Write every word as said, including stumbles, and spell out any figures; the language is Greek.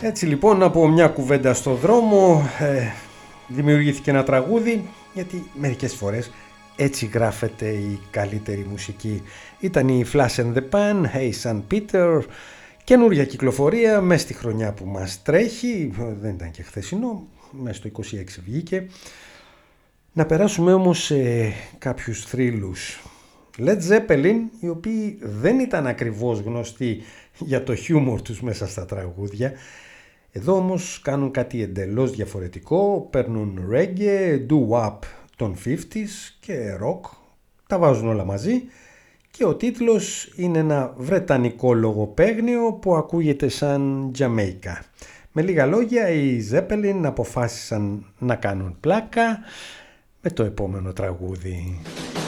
Έτσι λοιπόν, από μια κουβέντα στο δρόμο ε, δημιουργήθηκε ένα τραγούδι, γιατί μερικές φορές έτσι γράφεται η καλύτερη μουσική. Ήταν η Flash and the Pan, Hey San Peter, καινούρια κυκλοφορία μέσα στη χρονιά που μας τρέχει, δεν ήταν και χθεσινό, μέσα στο είκοσι έξι βγήκε. Να περάσουμε όμως σε κάποιους θρύλους. Led Zeppelin, οι οποίοι δεν ήταν ακριβώς γνωστοί για το χιούμορ τους μέσα στα τραγούδια. Εδώ όμως κάνουν κάτι εντελώς διαφορετικό, παίρνουν reggae, doo-wop των πενήντα και rock, τα βάζουν όλα μαζί και ο τίτλος είναι ένα βρετανικό λογοπαίγνιο που ακούγεται σαν Jamaica. Με λίγα λόγια, οι Zeppelin αποφάσισαν να κάνουν πλάκα με το επόμενο τραγούδι.